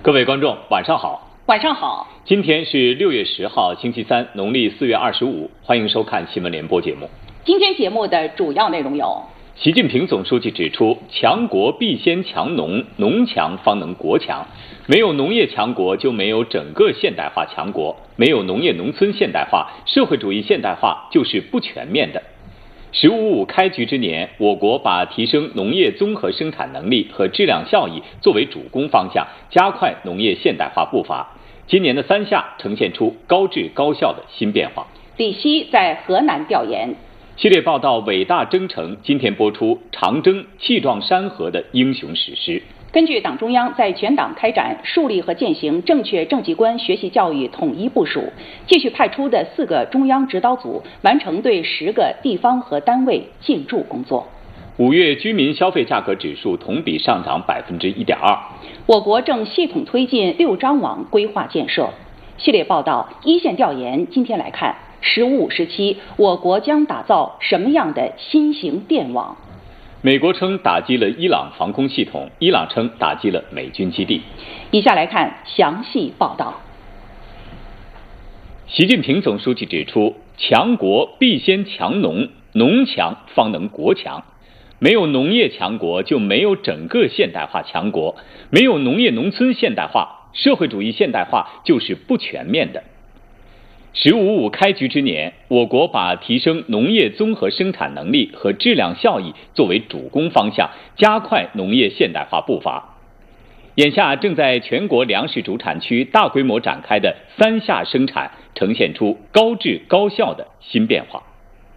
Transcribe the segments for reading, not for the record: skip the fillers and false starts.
各位观众，晚上好。 晚上好。 今天是6月10号，星期三，农历4月25，欢迎收看新闻联播节目。 今天节目的主要内容有： 习近平总书记指出，强国必先强农，农强方能国强。没有农业强国，就没有整个现代化强国；没有农业农村现代化，社会主义现代化就是不全面的。“15+5”开局之年，我国把提升农业综合生产能力和质量效益作为主攻方向，加快农业现代化步伐。今年的3下呈现出高质高效的新变化。 李希在河南调研。 系列报道《伟大征程》今天播出长征气壮山河的英雄史诗。 根据党中央在全党开展树立和践行正确政绩观学习教育统一部署，继续派出的4个中央指导组完成对10个地方和单位进驻工作。 5月居民消费价格指数同比上涨1.2%。 我国正系统推进6张网规划建设。系列报道一线调研，今天来看“15+5”时期，我国将打造什么样的新型电网？ 美国称打击了伊朗防空系统，伊朗称打击了美军基地。 以下来看详细报道。 习近平总书记指出，强国必先强农，农强方能国强。没有农业强国，就没有整个现代化强国；没有农业农村现代化，社会主义现代化就是不全面的。“15+5”开局之年，我国把提升农业综合生产能力和质量效益作为主攻方向，加快农业现代化步伐。眼下正在全国粮食主产区大规模展开的3下生产，呈现出高质高效的新变化。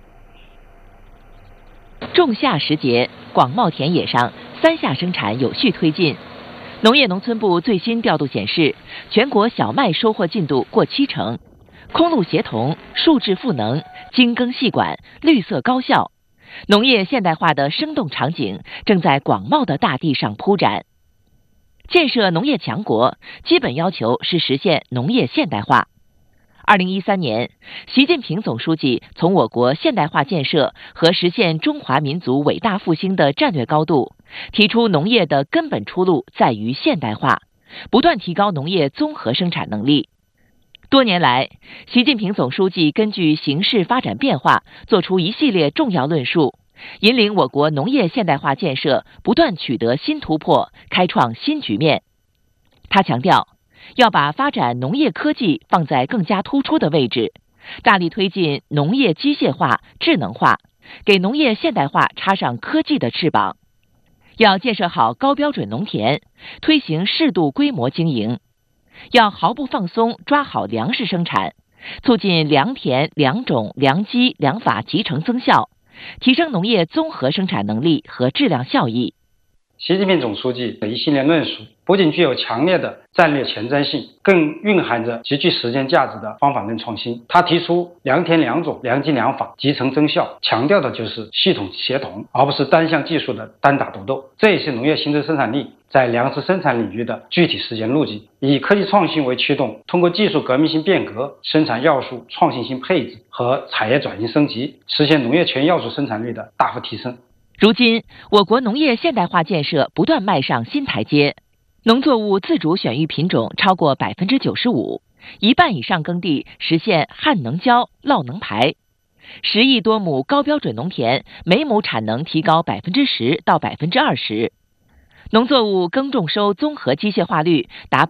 仲夏时节，广袤田野上3下生产有序推进。农业农村部最新调度显示，全国小麦收获进度过70%。空路协同、数质赋能、精耕细管、绿色高效，农业现代化的生动场景正在广袤的大地上铺展。建设农业强国，基本要求是实现农业现代化。2013年，习近平总书记从我国现代化建设和实现中华民族伟大复兴的战略高度，提出农业的根本出路在于现代化，不断提高农业综合生产能力。多年来，习近平总书记根据形势发展变化，作出一系列重要论述，引领我国农业现代化建设不断取得新突破，开创新局面。他强调，要把发展农业科技放在更加突出的位置，大力推进农业机械化、智能化，给农业现代化插上科技的翅膀。要建设好高标准农田，推行适度规模经营。要毫不放松抓好粮食生产，促进良田、良种、良机、良法集成增效，提升农业综合生产能力和质量效益。 习近平总书记的一系列论述不仅具有强烈的战略前瞻性，更蕴含着极具实践价值的方法论创新。他提出良田、良种、良机、良法集成增效，强调的就是系统协同，而不是单项技术的单打独斗。这也是农业新增生产力在粮食生产领域的具体实践路径。以科技创新为驱动，通过技术革命性变革、生产要素创新性配置和产业转型升级，实现农业全要素生产率的大幅提升。 如今，我国农业现代化建设不断迈上新台阶，农作物自主选育品种超过95%，一半以上耕地实现旱能浇、涝能排，10亿多亩高标准农田每亩产能提高10%到20%，农作物耕种收综合机械化率达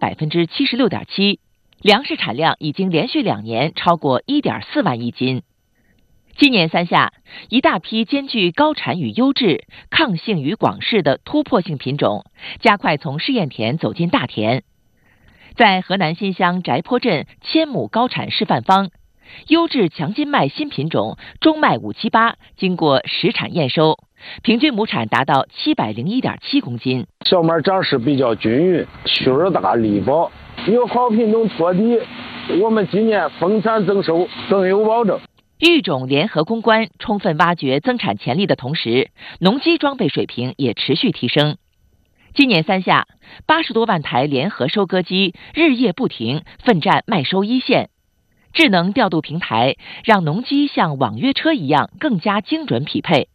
76.7%，粮食产量已经连续2年超过1.4万亿斤。今年3下，一大批兼具高产与优质、抗性与广适的突破性品种，加快从试验田走进大田。在河南新乡翟坡镇1000亩高产示范方，优质强筋麦新品种中麦578经过实产验收，平均亩产达到701.7公斤。 小麦长势比较均匀，须儿大力薄，有好品种托底，我们今年丰产增收更有保证。 育种联合攻关，充分挖掘增产潜力的同时，农机装备水平也持续提升。今年3下，80多万台联合收割机日夜不停，奋战麦收一线。智能调度平台让农机像网约车一样更加精准匹配。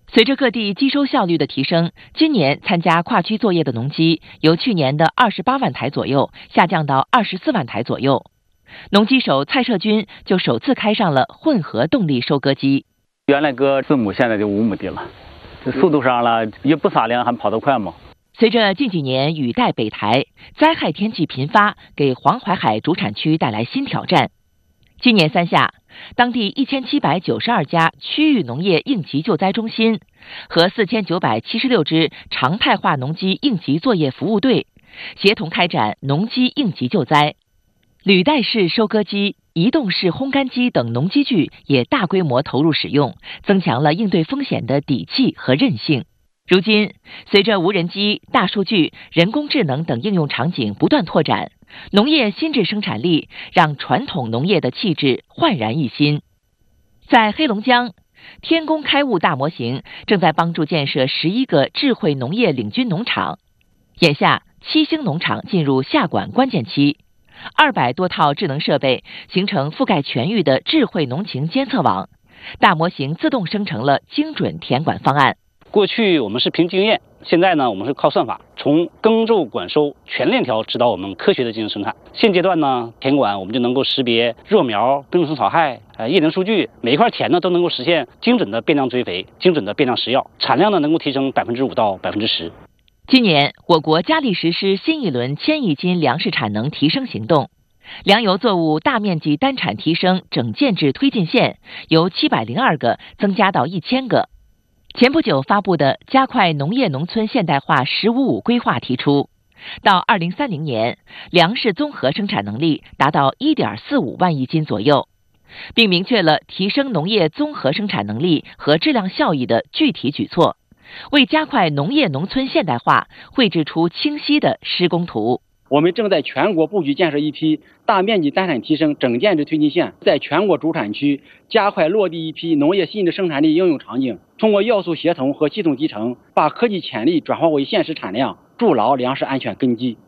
随着各地机收效率的提升，今年参加跨区作业的农机由去年的28万台左右下降到24万台左右。农机手蔡社军就首次开上了混合动力收割机。 原来割4亩，现在就5亩地了，这速度上了也不撒粮，还跑得快吗？ 随着近几年雨带北台，灾害天气频发，给黄淮海主产区带来新挑战。今年3夏，当地1792家区域农业应急救灾中心和4976支常态化农机应急作业服务队协同开展农机应急救灾。履带式收割机、移动式烘干机等农机具也大规模投入使用，增强了应对风险的底气和韧性。如今，随着无人机、大数据、人工智能等应用场景不断拓展，农业新质生产力让传统农业的气质焕然一新。在黑龙江，天工开物大模型正在帮助建设11个智慧农业领军农场。眼下，7星农场进入下管关键期，200多套智能设备形成覆盖全域的智慧农情监测网，大模型自动生成了精准田管方案。 过去我们是凭经验，现在呢我们是靠算法，从耕种管收全链条指导我们科学的进行生产。现阶段呢，田管我们就能够识别弱苗、病虫草害、叶龄数据，每一块田呢都能够实现精准的变量追肥、精准的变量施药，产量呢能够提升5%到10%。 今年，我国加力实施新一轮1000亿斤粮食产能提升行动，粮油作物大面积单产提升整建制推进线由702个增加到1000个。前不久发布的加快农业农村现代化“15+5”规划提出，到2030年，粮食综合生产能力达到1.45万亿斤左右，并明确了提升农业综合生产能力和质量效益的具体举措，为加快农业农村现代化绘制出清晰的施工图。 我们正在全国布局建设一批大面积单产提升整建制推进线，在全国主产区加快落地一批农业新质生产力应用场景，通过要素协同和系统集成，把科技潜力转化为现实产量，筑牢粮食安全根基。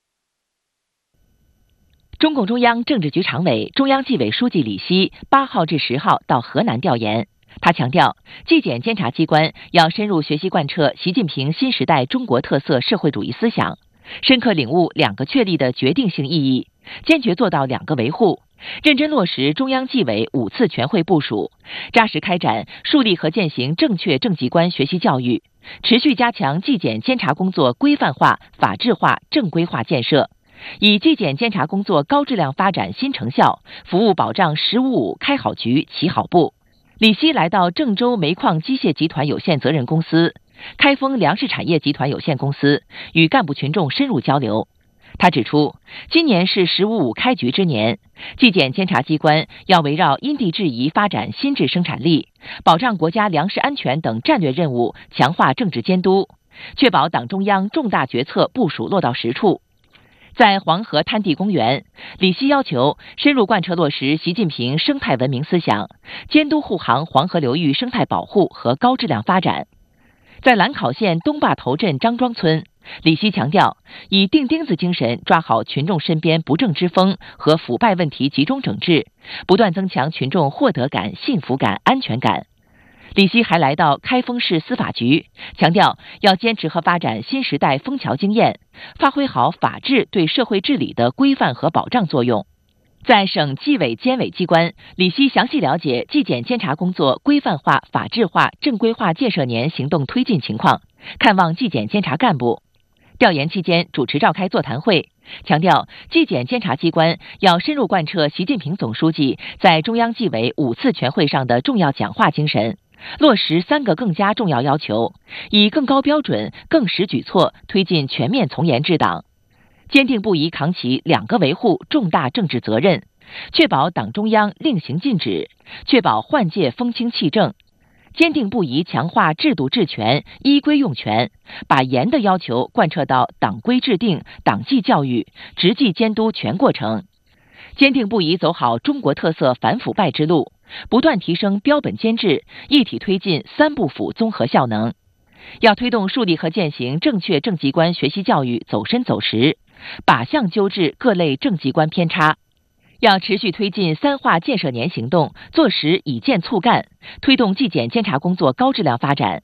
中共中央政治局常委、中央纪委书记李希8号至10号到河南调研。他强调，纪检监察机关要深入学习贯彻习近平新时代中国特色社会主义思想，深刻领悟2个确立的决定性意义，坚决做到2个维护，认真落实中央纪委5次全会部署，扎实开展树立和践行正确政绩观学习教育，持续加强纪检监察工作规范化、法治化、正规化建设，以纪检监察工作高质量发展新成效，服务保障“15+5”开好局、起好步。李希来到郑州煤矿机械集团有限责任公司、开封粮食产业集团有限公司，与干部群众深入交流。他指出，今年是“15+5”开局之年，纪检监察机关要围绕因地制宜发展新质生产力，保障国家粮食安全等战略任务，强化政治监督，确保党中央重大决策部署落到实处。在黄河滩地公园，李希要求深入贯彻落实习近平生态文明思想，监督护航黄河流域生态保护和高质量发展。在兰考县东坝头镇张庄村，李希强调，以钉钉子精神抓好群众身边不正之风和腐败问题集中整治，不断增强群众获得感、幸福感、安全感。李希还来到开封市司法局，强调要坚持和发展新时代枫桥经验，发挥好法治对社会治理的规范和保障作用。在省纪委监委机关，李希详细了解纪检监察工作规范化、法治化、正规化建设年行动推进情况，看望纪检监察干部。调研期间主持召开座谈会，强调纪检监察机关要深入贯彻习近平总书记在中央纪委5次全会上的重要讲话精神，落实3个更加重要要求，以更高标准、更实举措推进全面从严治党，坚定不移扛起2个维护重大政治责任，确保党中央令行禁止，确保换届风清气正，坚定不移强化制度治权、依规用权，把严的要求贯彻到党规制定、党纪教育、执纪监督全过程，坚定不移走好中国特色反腐败之路，不断提升标本兼治，一体推进3不腐综合效能。要推动树立和践行正确政绩观学习教育走深走实，靶向纠治各类政绩观偏差。要持续推进3化建设年行动，做实以建促干，推动纪检监察工作高质量发展。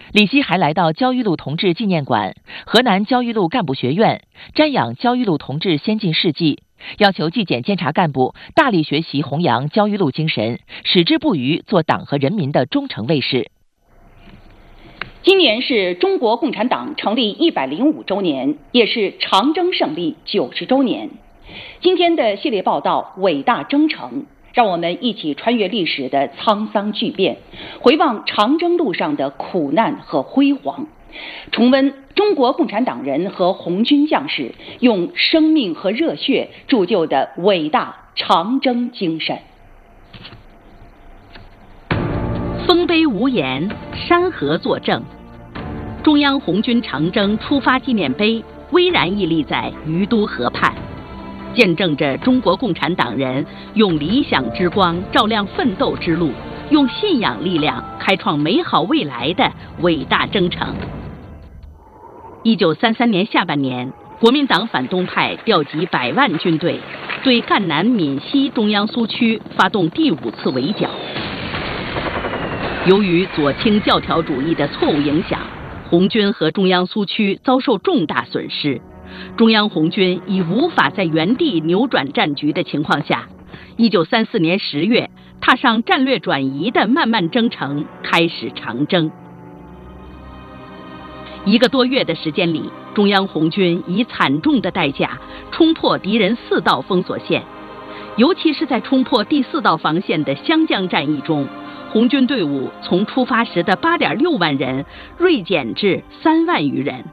李希还来到焦裕禄同志纪念馆、河南焦裕禄干部学院，瞻仰焦裕禄同志先进事迹，要求纪检监察干部大力学习弘扬焦裕禄精神，矢志不渝做党和人民的忠诚卫士。 今年是中国共产党成立105周年，也是长征胜利90周年。今天的系列报道《伟大征程》，让我们一起穿越历史的沧桑巨变，回望长征路上的苦难和辉煌，重温中国共产党人和红军将士用生命和热血铸就的伟大长征精神。 丰碑无言，山河作证。中央红军长征出发纪念碑巍然屹立在于都河畔，见证着中国共产党人用理想之光照亮奋斗之路，用信仰力量开创美好未来的伟大征程。1933年下半年，国民党反动派调集100万军队，对赣南闽西中央苏区发动第5次围剿。由于左倾教条主义的错误影响，红军和中央苏区遭受重大损失。中央红军已无法在原地扭转战局的情况下，1934年10月，踏上战略转移的漫漫征程，开始长征。1个多月的时间里，中央红军以惨重的代价冲破敌人4道封锁线，尤其是在冲破第4道防线的湘江战役中，红军队伍从出发时的8.6万人锐减至3万余人。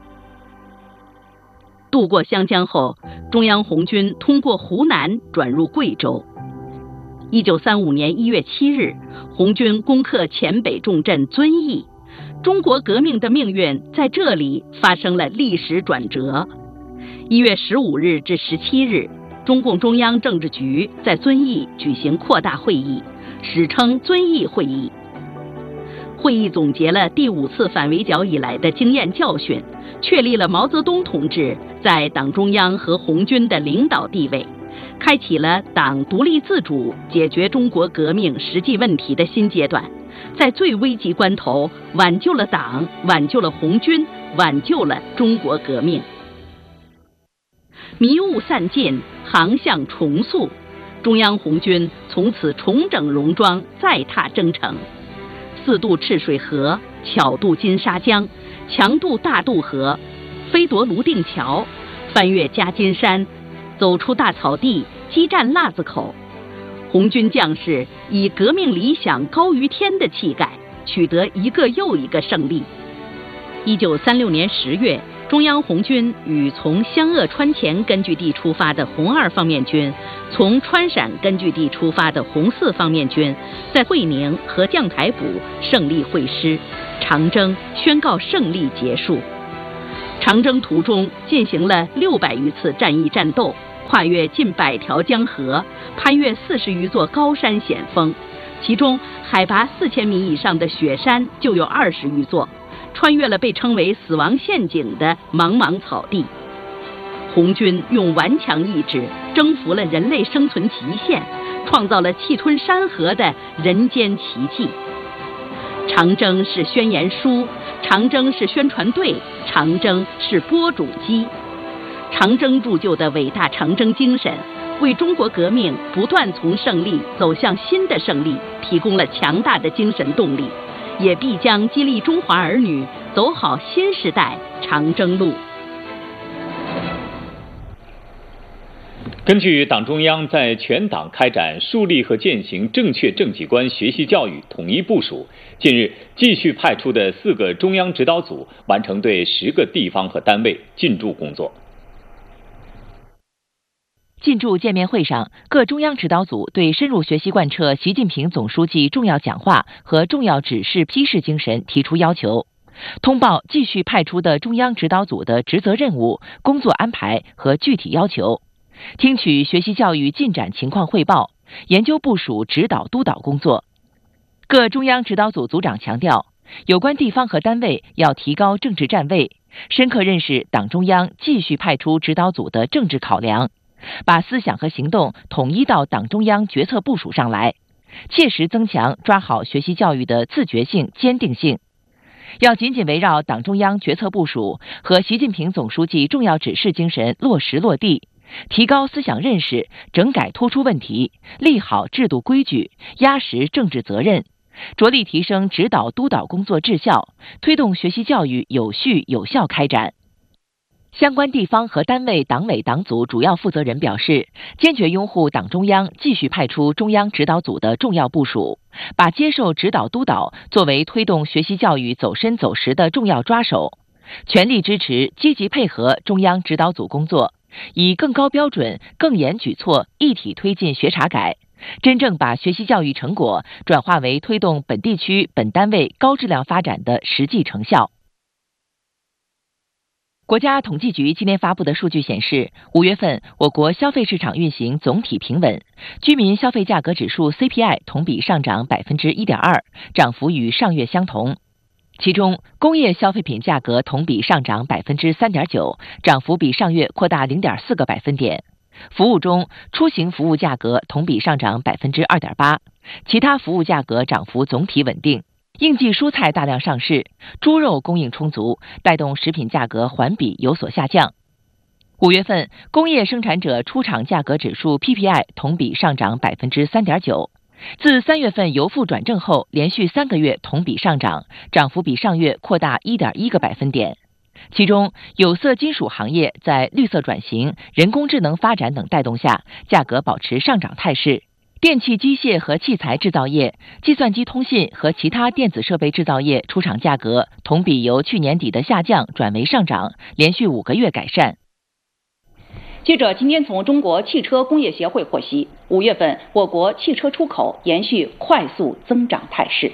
渡过湘江后，中央红军通过湖南转入贵州。1935年1月7日，红军攻克黔北重镇遵义，中国革命的命运在这里发生了历史转折。1月15日至17日，中共中央政治局在遵义举行扩大会议，史称遵义会议。会议总结了第5次反围剿以来的经验教训，确立了毛泽东同志在党中央和红军的领导地位，开启了党独立自主解决中国革命实际问题的新阶段，在最危急关头挽救了党，挽救了红军，挽救了中国革命。迷雾散尽，航向重塑，中央红军从此重整戎装，再踏征程。4渡赤水河，巧渡金沙江，强渡大渡河，飞夺泸定桥，翻越夹金山，走出大草地，激战腊子口。红军将士以革命理想高于天的气概，取得一个又一个胜利。1936年10月，中央红军与从湘鄂川黔根据地出发的红2方面军，从川陕根据地出发的红4方面军，在会宁和将台堡胜利会师，长征宣告胜利结束。长征途中进行了600余次战役战斗，跨越近100条江河，攀越40余座高山险峰，其中海拔4000米以上的雪山就有20余座，穿越了被称为死亡陷阱的茫茫草地。红军用顽强意志征服了人类生存极限，创造了气吞山河的人间奇迹。长征是宣言书，长征是宣传队，长征是播种机。长征铸就的伟大长征精神，为中国革命不断从胜利走向新的胜利提供了强大的精神动力，也必将激励中华儿女走好新时代长征路。 根据党中央在全党开展树立和践行正确政绩观学习教育统一部署，近日继续派出的4个中央指导组完成对10个地方和单位进驻工作。 进驻见面会上，各中央指导组对深入学习贯彻习近平总书记重要讲话和重要指示批示精神提出要求，通报继续派出的中央指导组的职责任务、工作安排和具体要求，听取学习教育进展情况汇报，研究部署指导督导工作。各中央指导组组长强调，有关地方和单位要提高政治站位，深刻认识党中央继续派出指导组的政治考量，把思想和行动统一到党中央决策部署上来，切实增强抓好学习教育的自觉性、坚定性。 要紧紧围绕党中央决策部署和习近平总书记重要指示精神落实落地，提高思想认识，整改突出问题，立好制度规矩，压实政治责任，着力提升指导督导工作质效，推动学习教育有序有效开展。相关地方和单位党委党组主要负责人表示，坚决拥护党中央继续派出中央指导组的重要部署，把接受指导督导作为推动学习教育走深走实的重要抓手，全力支持积极配合中央指导组工作，以更高标准、更严举措一体推进学查改，真正把学习教育成果转化为推动本地区本单位高质量发展的实际成效。国家统计局今天发布的数据显示，5月份我国消费市场运行总体平稳，居民消费价格指数 CPI 同比上涨 1.2%， 涨幅与上月相同。其中，工业消费品价格同比上涨 3.9%， 涨幅比上月扩大 0.4个百分点。服务中，出行服务价格同比上涨 2.8%， 其他服务价格涨幅总体稳定。应季蔬菜大量上市，猪肉供应充足，带动食品价格环比有所下降。5月份，工业生产者出厂价格指数 PPI 同比上涨 3.9%。自3月份由负转正后，连续3个月同比上涨，涨幅比上月扩大 1.1个百分点。其中，有色金属行业在绿色转型、人工智能发展等带动下，价格保持上涨态势。电气机械和器材制造业、计算机通信和其他电子设备制造业出厂价格同比由去年底的下降转为上涨，连续5个月改善。 记者今天从中国汽车工业协会获悉，5月份我国汽车出口延续快速增长态势。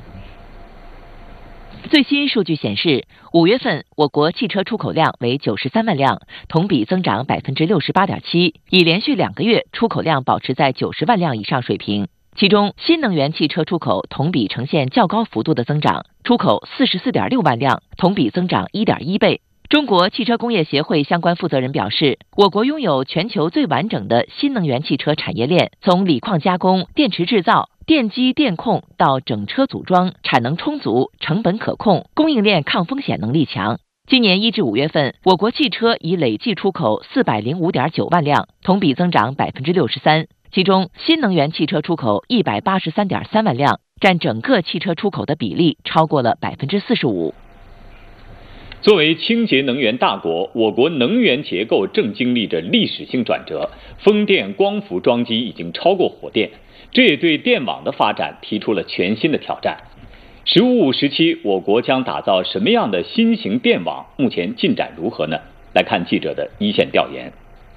最新数据显示，5月份我国汽车出口量为93万辆，同比增长 68.7%， 已连续2个月出口量保持在90万辆以上水平。其中，新能源汽车出口同比呈现较高幅度的增长，出口 44.6万辆，同比增长 1.1倍。中国汽车工业协会相关负责人表示，我国拥有全球最完整的新能源汽车产业链，从锂矿加工、电池制造、电机电控到整车组装，产能充足，成本可控，供应链抗风险能力强。今年1至5月份，我国汽车已累计出口 405.9 万辆，同比增长 63%。其中，新能源汽车出口 183.3 万辆，占整个汽车出口的比例超过了 45%。 作为清洁能源大国，我国能源结构正经历着历史性转折，风电光伏装机已经超过火电，这也对电网的发展提出了全新的挑战。“15五”时期，我国将打造什么样的新型电网？目前进展如何呢？来看记者的一线调研。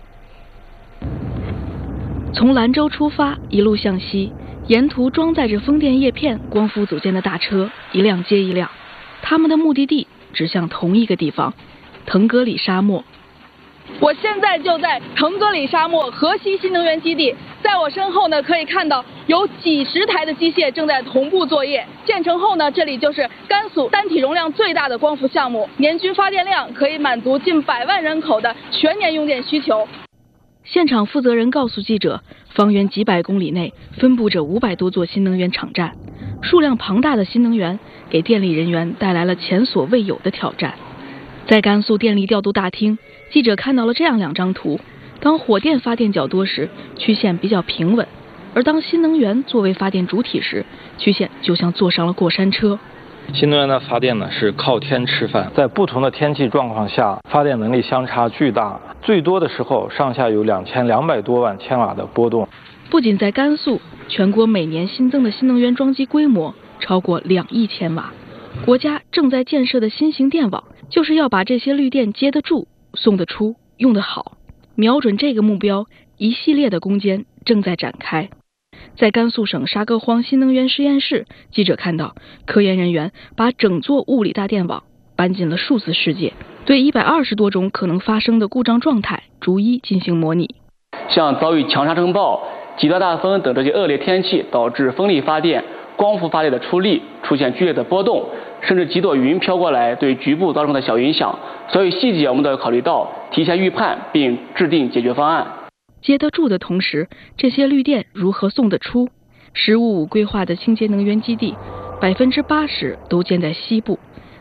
从兰州出发，一路向西，沿途装载着风电叶片、光伏组件的大车一辆接一辆，他们的目的地指向同一个地方——腾格里沙漠。 我现在就在腾格里沙漠河西新能源基地，在我身后呢，可以看到有几十台的机械正在同步作业。建成后呢，这里就是甘肃单体容量最大的光伏项目，年均发电量可以满足近100万人口的全年用电需求。 现场负责人告诉记者，方圆几百公里内分布着500多座新能源场站，数量庞大的新能源给电力人员带来了前所未有的挑战。在甘肃电力调度大厅，记者看到了这样2张图：当火电发电较多时，曲线比较平稳；而当新能源作为发电主体时，曲线就像坐上了过山车。 新能源的发电呢是靠天吃饭，在不同的天气状况下，发电能力相差巨大，最多的时候上下有2200多万千瓦的波动。 不仅在甘肃，全国每年新增的新能源装机规模超过2亿千瓦。国家正在建设的新型电网，就是要把这些绿电接得住、送得出、用得好。瞄准这个目标，一系列的攻坚正在展开。在甘肃省沙戈荒新能源实验室，记者看到科研人员把整座物理大电网搬进了数字世界，对120多种可能发生的故障状态逐一进行模拟。 像遭遇强沙尘暴、极端大风等这些恶劣天气，导致风力发电、光伏发电的出力出现剧烈的波动，甚至几朵云飘过来，对局部造成的小影响。所有细节我们都要考虑到，提前预判并制定解决方案。 接得住的同时，这些绿电如何送得出？“15五”规划的清洁能源基地，80%都建在西部，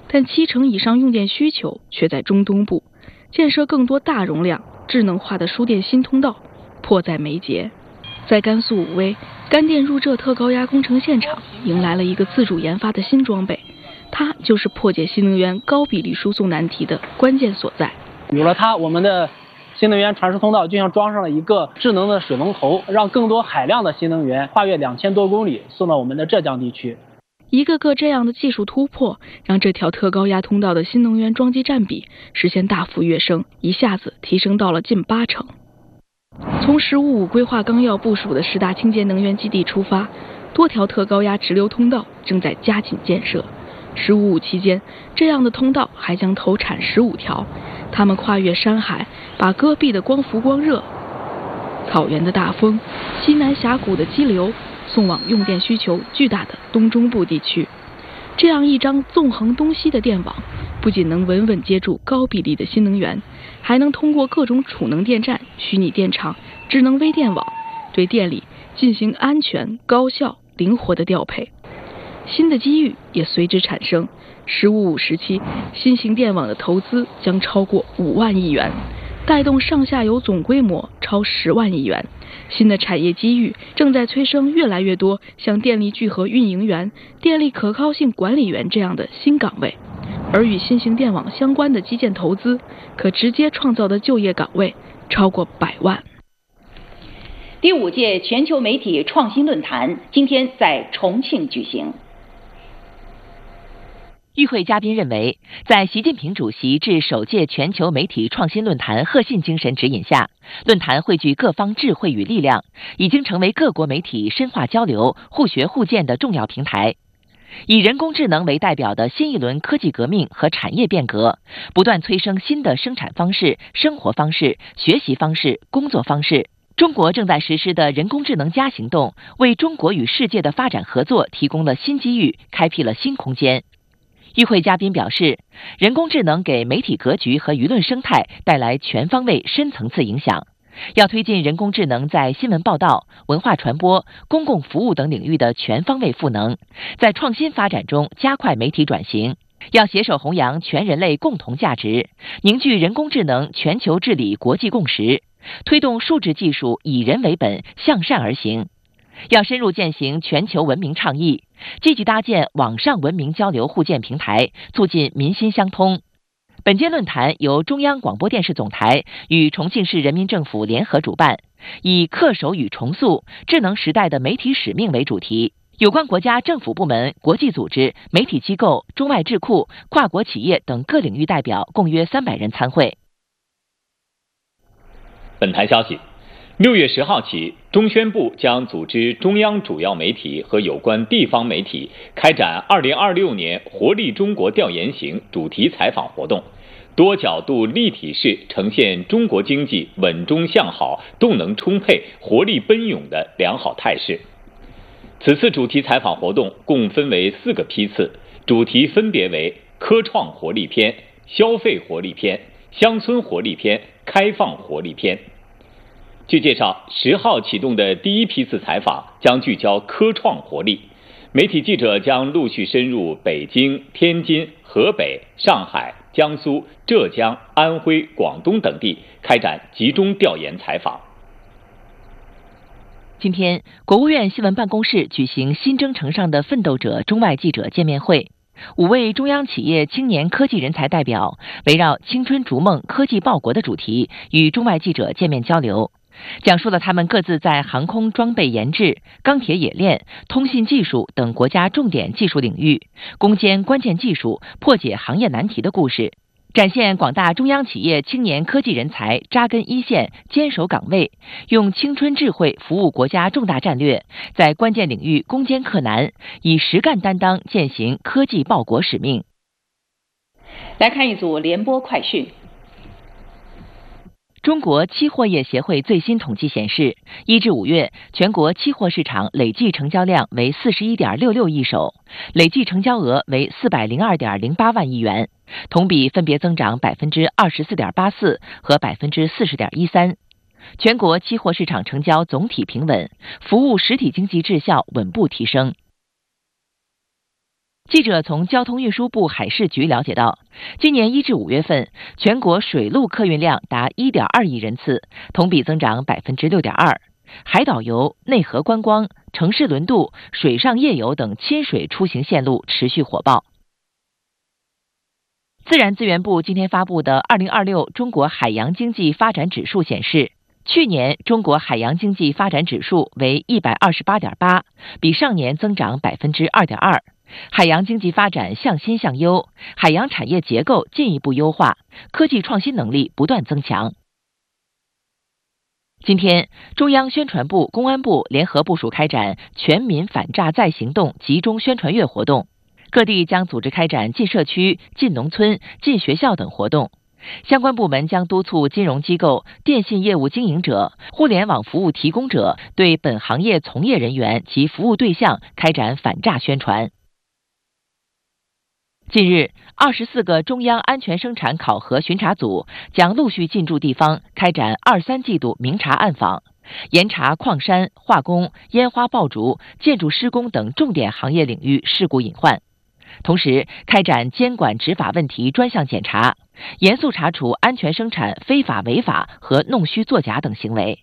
但70%以上用电需求却在中东部，建设更多大容量、智能化的输电新通道迫在眉睫。在甘肃武威，干电入浙特高压工程现场迎来了一个自主研发的新装备，它就是破解新能源高比例输送难题的关键所在。 有了它，我们的新能源传输通道就像装上了一个智能的水龙头，让更多海量的新能源跨越2000多公里送到我们的浙江地区。 一个个这样的技术突破，让这条特高压通道的新能源装机占比实现大幅跃升，一下子提升到了近80%。从“15+5”规划纲要部署的10大清洁能源基地出发，多条特高压直流通道正在加紧建设。“15+5”期间，这样的通道还将投产15条，它们跨越山海，把戈壁的光伏光热、草原的大风、西南峡谷的激流送往用电需求巨大的东中部地区。这样一张纵横东西的电网，不仅能稳稳接住高比例的新能源，还能通过各种储能电站、虚拟电厂、智能微电网，对电力进行安全、高效、灵活的调配。新的机遇也随之产生。“15+5”时期，新型电网的投资将超过5万亿元，带动上下游总规模超10万亿元。新的产业机遇正在催生越来越多像电力聚合运营员、电力可靠性管理员这样的新岗位，而与新型电网相关的基建投资，可直接创造的就业岗位超过100万。 第5届全球媒体创新论坛今天在重庆举行。 与会嘉宾认为，在习近平主席致首届全球媒体创新论坛贺信精神指引下，论坛汇聚各方智慧与力量，已经成为各国媒体深化交流、互学互鉴的重要平台。以人工智能为代表的新一轮科技革命和产业变革，不断催生新的生产方式、生活方式、学习方式、工作方式。中国正在实施的人工智能+行动，为中国与世界的发展合作提供了新机遇，开辟了新空间。与会嘉宾表示，人工智能给媒体格局和舆论生态带来全方位、深层次影响。要推进人工智能在新闻报道、文化传播、公共服务等领域的全方位赋能，在创新发展中加快媒体转型。要携手弘扬全人类共同价值，凝聚人工智能全球治理国际共识，推动数字技术以人为本、向善而行。要深入践行全球文明倡议，积极搭建网上文明交流互鉴平台，促进民心相通。本届论坛由中央广播电视总台与重庆市人民政府联合主办，以恪守与重塑智能时代的媒体使命为主题。有关国家政府部门、国际组织、媒体机构、中外智库、跨国企业等各领域代表共约300人参会。 本台消息，6月10号起，中宣部将组织中央主要媒体和有关地方媒体开展2026年活力中国调研型主题采访活动，多角度立体式呈现中国经济稳中向好、动能充沛、活力奔涌的良好态势。此次主题采访活动共分为4个批次，主题分别为科创活力篇、消费活力篇、乡村活力篇、开放活力篇。据介绍，10号启动的第1批次采访将聚焦科创活力，媒体记者将陆续深入北京、天津、河北、上海、江苏、浙江、安徽、广东等地开展集中调研采访。 今天，国务院新闻办公室举行新征程上的奋斗者中外记者见面会，5位中央企业青年科技人才代表围绕青春逐梦、科技报国的主题与中外记者见面交流，讲述了他们各自在航空装备研制、钢铁冶炼、通信技术等国家重点技术领域攻坚关键技术、破解行业难题的故事，展现广大中央企业青年科技人才扎根一线、坚守岗位，用青春智慧服务国家重大战略，在关键领域攻坚克难，以实干担当践行科技报国使命。 来看一组联播快讯。 中国期货业协会最新统计显示，1至5月，全国期货市场累计成交量为41.66亿手，累计成交额为402.08万亿元，同比分别增长24.84%和40.13%。全国期货市场成交总体平稳，服务实体经济质效稳步提升。 记者从交通运输部海事局了解到，今年1至5月份，全国水陆客运量达1.2亿人次，同比增长6.2%。海岛游、内河观光、城市轮渡、水上夜游等亲水出行线路持续火爆。自然资源部今天发布的2026中国海洋经济发展指数显示，去年中国海洋经济发展指数为128.8，比上年增长2.2%。海洋经济发展向新向优，海洋产业结构进一步优化，科技创新能力不断增强。今天，中央宣传部、公安部联合部署开展全民反诈再行动集中宣传月活动，各地将组织开展进社区、进农村、进学校等活动。相关部门将督促金融机构、电信业务经营者、互联网服务提供者对本行业从业人员及服务对象开展反诈宣传。近日，24个中央安全生产考核巡查组将陆续进驻地方，开展2、3季度明察暗访，严查矿山、化工、烟花爆竹、建筑施工等重点行业领域事故隐患。同时，开展监管执法问题专项检查，严肃查处安全生产非法违法和弄虚作假等行为。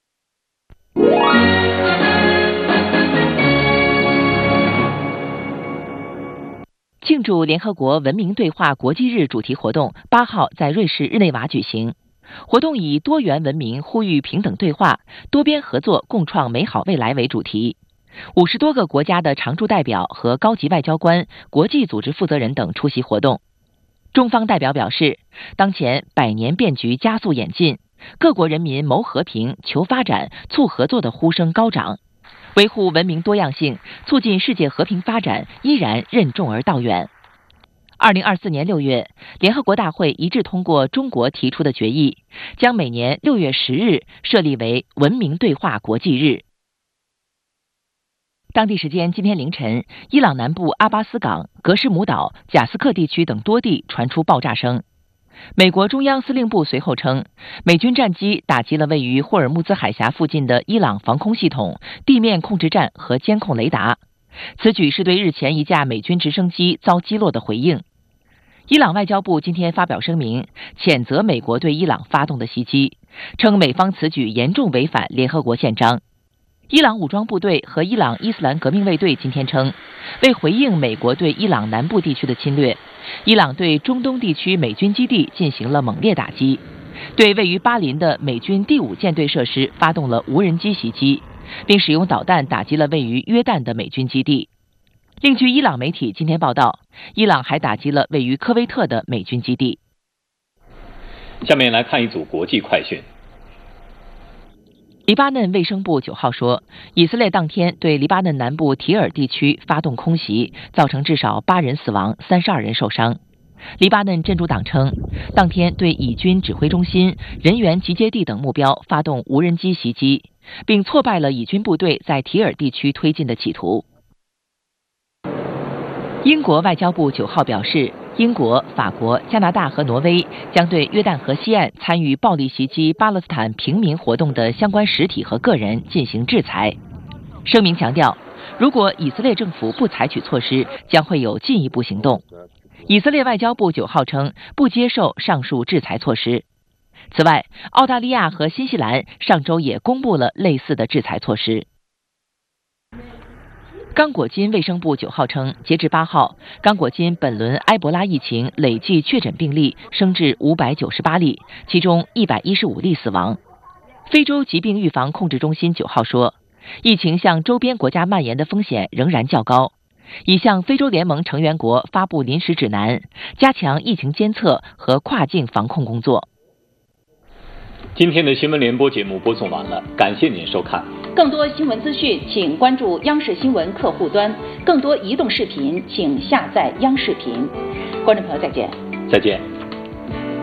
庆祝联合国文明对话国际日主题活动8号在瑞士日内瓦举行。活动以多元文明呼吁平等对话、多边合作共创美好未来为主题。50多个国家的常驻代表和高级外交官、国际组织负责人等出席活动。中方代表表示，当前百年变局加速演进，各国人民谋和平、求发展、促合作的呼声高涨，维护文明多样性、促进世界和平发展依然任重而道远。2024年6月，联合国大会一致通过中国提出的决议，将每年6月10日设立为文明对话国际日。当地时间今天凌晨，伊朗南部阿巴斯港、格什姆岛、贾斯克地区等多地传出爆炸声。美国中央司令部随后称，美军战机打击了位于霍尔木兹海峡附近的伊朗防空系统、地面控制站和监控雷达。此举是对日前一架美军直升机遭击落的回应。伊朗外交部今天发表声明，谴责美国对伊朗发动的袭击，称美方此举严重违反联合国宪章。伊朗武装部队和伊朗伊斯兰革命卫队今天称，为回应美国对伊朗南部地区的侵略，伊朗对中东地区美军基地进行了猛烈打击，对位于巴林的美军第5舰队设施发动了无人机袭击，并使用导弹打击了位于约旦的美军基地。另据伊朗媒体今天报道，伊朗还打击了位于科威特的美军基地。 下面来看一组国际快讯。 黎巴嫩卫生部9号说，以色列当天对黎巴嫩南部提尔地区发动空袭，造成至少8人死亡，32人受伤。黎巴嫩真主党称，当天对以军指挥中心、人员集结地等目标发动无人机袭击，并挫败了以军部队在提尔地区推进的企图。英国外交部9号表示，英国、法国、加拿大和挪威将对约旦河西岸参与暴力袭击巴勒斯坦平民活动的相关实体和个人进行制裁。声明强调，如果以色列政府不采取措施，将会有进一步行动。以色列外交部9号称，不接受上述制裁措施。此外，澳大利亚和新西兰上周也公布了类似的制裁措施。刚果金卫生部9号称，截至8号，刚果金本轮埃博拉疫情累计确诊病例升至598例，其中115例死亡。非洲疾病预防控制中心9号说，疫情向周边国家蔓延的风险仍然较高，已向非洲联盟成员国发布临时指南，加强疫情监测和跨境防控工作。 今天的新闻联播节目播送完了，感谢您收看。 更多新闻资讯，请关注央视新闻客户端；更多移动视频，请下载央视频。观众朋友，再见。 再见。